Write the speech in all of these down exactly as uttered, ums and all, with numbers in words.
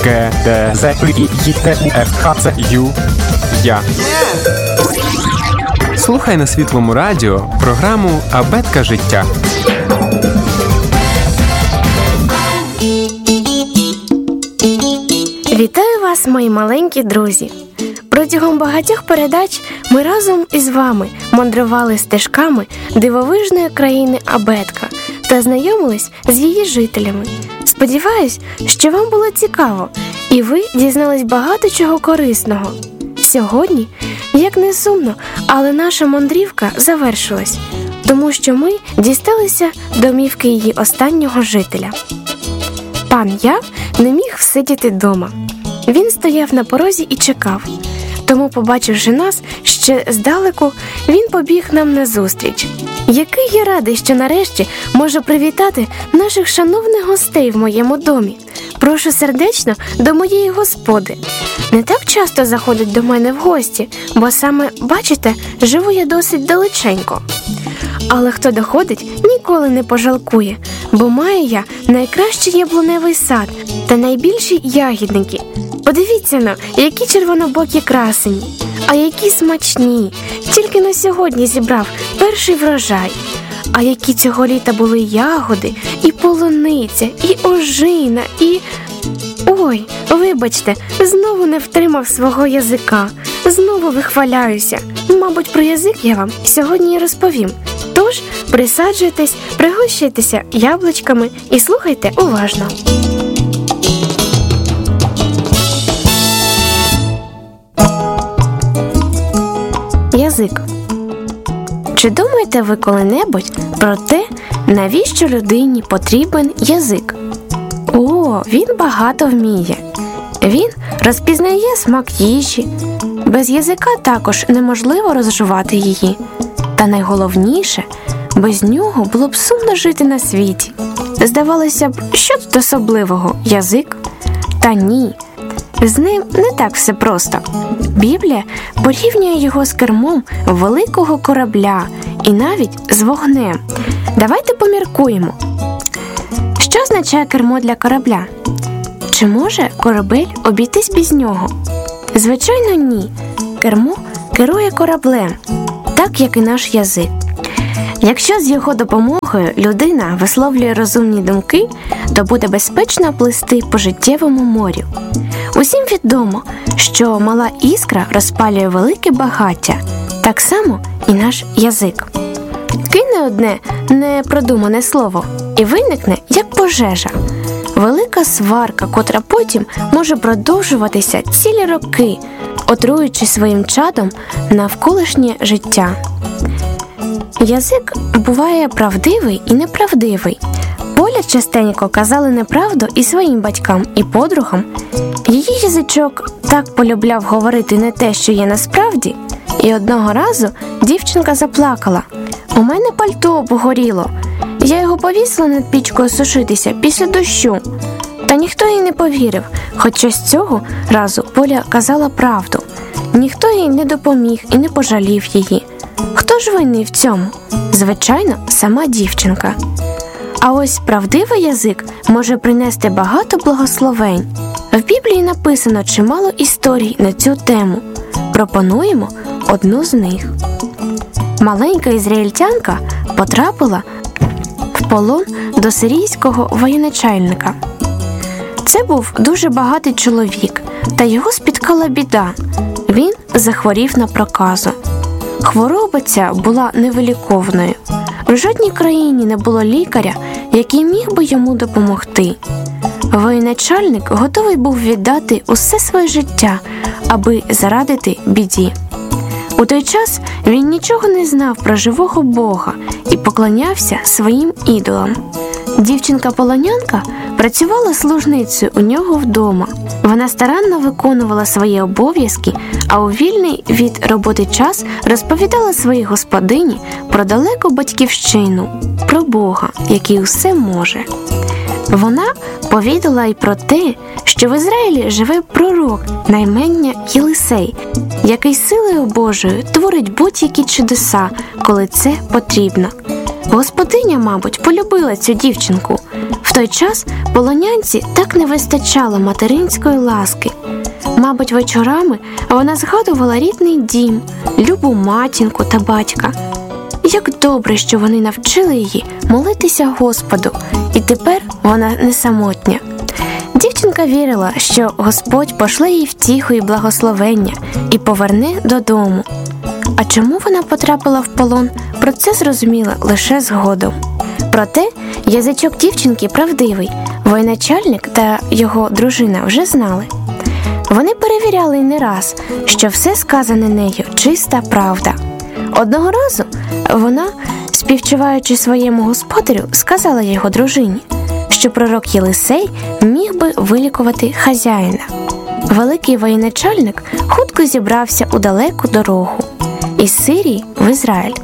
Г, Д, З, І, Й, Т, У, Ф, Х, Ц, Ю, Я. Слухай на Світлому радіо програму «Абетка життя». Вітаю вас, мої маленькі друзі! Протягом багатьох передач ми разом із вами мандрували стежками дивовижної країни Абетка та знайомились з її жителями. Сподіваюсь, що вам було цікаво і ви дізнались багато чого корисного. Сьогодні, як не сумно, але наша мандрівка завершилась, тому що ми дісталися домівки її останнього жителя. Пан Яв не міг всидіти дома. Він стояв на порозі і чекав. Тому, побачивши нас ще здалеку, він побіг нам назустріч. Який я радий, що нарешті можу привітати наших шановних гостей в моєму домі. Прошу сердечно до моєї господи. Не так часто заходить до мене в гості, бо саме, бачите, живу я досить далеченько. Але хто доходить, ніколи не пожалкує, бо маю я найкращий яблуневий сад та найбільші ягідники. Подивіться на, які червонобокі красені, а які смачні. Тільки на сьогодні зібрав перший врожай. А які цього літа були ягоди, і полуниця, і ожина, і... Ой, вибачте, знову не втримав свого язика. Знову вихваляюся. Мабуть, про язик я вам сьогодні і розповім. Тож, присаджуйтесь, пригощуйтеся яблучками і слухайте уважно. Язик. Чи думаєте ви коли-небудь про те, навіщо людині потрібен язик? О, він багато вміє. Він розпізнає смак їжі. Без язика також неможливо розжувати її. Та найголовніше, без нього було б сумно жити на світі. Здавалося б, що тут особливого? Язик? Та ні. З ним не так все просто. Біблія порівнює його з кермом великого корабля і навіть з вогнем. Давайте поміркуємо. Що означає кермо для корабля? Чи може корабель обійтись без нього? Звичайно, ні. Кермо керує кораблем, так як і наш язик. Якщо з його допомогою людина висловлює розумні думки, то буде безпечно плисти по життєвому морю. Усім відомо, що мала іскра розпалює велике багаття, так само і наш язик. Кине одне непродумане слово і виникне як пожежа. Велика сварка, котра потім може продовжуватися цілі роки, отруюючи своїм чадом навколишнє життя. Язик буває правдивий і неправдивий. Поля частенько казали неправду і своїм батькам, і подругам. Її язичок так полюбляв говорити не те, що є насправді, і одного разу дівчинка заплакала. «У мене пальто обгоріло. Я його повісила над пічкою сушитися після дощу». Та ніхто їй не повірив, хоча з цього разу Поля казала правду. Ніхто їй не допоміг і не пожалів її. Хто ж винний в цьому? Звичайно, сама дівчинка. А ось правдивий язик може принести багато благословень. В Біблії написано чимало історій на цю тему. Пропонуємо одну з них. Маленька ізраїльтянка потрапила в полон до сирійського воєначальника. Це був дуже багатий чоловік, та його спіткала біда. Він захворів на проказу. Хвороба ця була невиліковною. В жодній країні не було лікаря, який міг би йому допомогти. Воєначальник готовий був віддати усе своє життя, аби зарадити біді. У той час він нічого не знав про живого Бога і поклонявся своїм ідолам. Дівчинка-полонянка працювала служницею у нього вдома. Вона старанно виконувала свої обов'язки, а у вільний від роботи час розповідала своїй господині про далеку батьківщину, про Бога, який усе може. Вона повідала й про те, що в Ізраїлі живе пророк на ім'я Єлисей, який силою Божою творить будь-які чудеса, коли це потрібно. Господиня, мабуть, полюбила цю дівчинку. В той час полонянці так не вистачало материнської ласки. Мабуть, вечорами вона згадувала рідний дім, любу матінку та батька. Як добре, що вони навчили її молитися Господу, і тепер вона не самотня. Дівчинка вірила, що Господь пошле їй втіху і благословення і поверне додому. А чому вона потрапила в полон, про це зрозуміла лише згодом. Проте язичок дівчинки правдивий, воєначальник та його дружина вже знали. Вони перевіряли не раз, що все сказане нею чиста правда. Одного разу вона, співчуваючи своєму господарю, сказала його дружині, що пророк Єлисей міг би вилікувати хазяїна. Великий воєначальник хутко зібрався у далеку дорогу із Сирії в Ізраїль.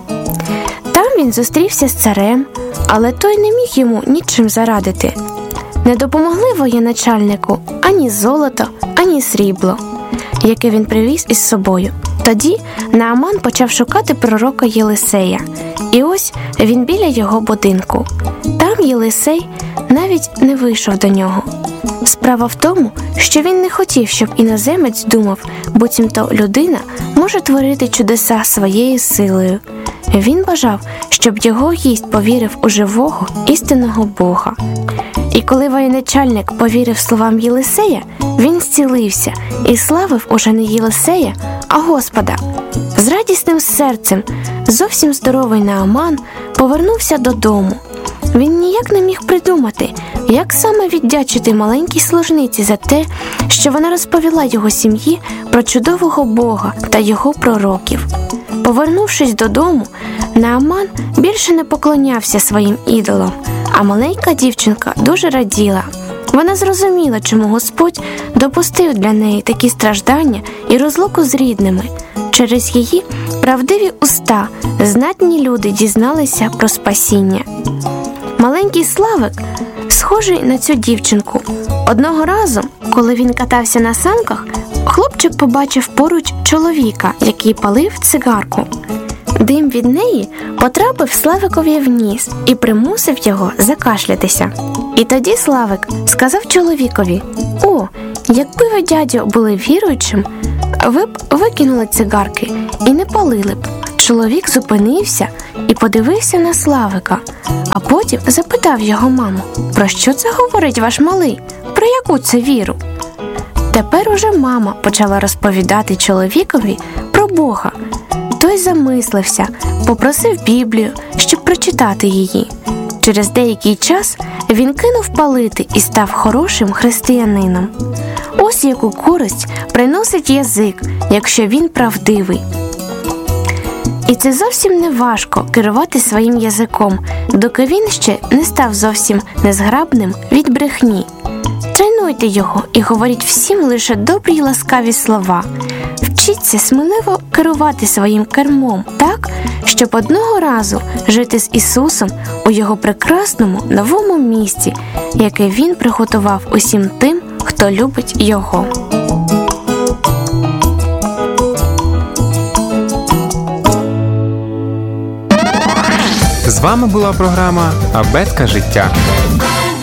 Там він зустрівся з царем, але той не міг йому нічим зарадити. Не допомогли воєначальнику ані золото, ані срібло, яке він привіз із собою. Тоді Нааман почав шукати пророка Єлисея, і ось він біля його будинку. Там Єлисей навіть не вийшов до нього. Справа в тому, що він не хотів, щоб іноземець думав, буцімто людина може творити чудеса своєю силою. Він бажав, щоб його гість повірив у живого, істинного Бога. І коли воєначальник повірив словам Єлисея, він зцілився і славив уже не Єлисея, а Господа. З радісним серцем зовсім здоровий Нааман повернувся додому. Він ніяк не міг придумати, як саме віддячити маленькій служниці за те, що вона розповіла його сім'ї про чудового Бога та його пророків. Повернувшись додому, Нааман більше не поклонявся своїм ідолам, а маленька дівчинка дуже раділа. Вона зрозуміла, чому Господь допустив для неї такі страждання і розлуку з рідними. Через її правдиві уста знатні люди дізналися про спасіння. Маленький Славик схожий на цю дівчинку. Одного разу, коли він катався на санках, хлопчик побачив поруч чоловіка, який палив цигарку. Дим від неї потрапив Славикові в ніс і примусив його закашлятися. І тоді Славик сказав чоловікові: «О, якби ви, дядю, були віруючим, ви б викинули цигарки і не палили б». Чоловік зупинився і подивився на Славика, а потім запитав його маму: «Про що це говорить ваш малий? Про яку це віру?» Тепер уже мама почала розповідати чоловікові про Бога. Той замислився, попросив Біблію, щоб прочитати її. Через деякий час він кинув палити і став хорошим християнином. Ось яку користь приносить язик, якщо він правдивий. І це зовсім не важко керувати своїм язиком, доки він ще не став зовсім незграбним від брехні. Тренуйте його і говоріть всім лише добрі й ласкаві слова. Вчіться сміливо керувати своїм кермом так, щоб одного разу жити з Ісусом у Його прекрасному новому місці, яке Він приготував усім тим, хто любить Його. З вами була програма «Абетка життя».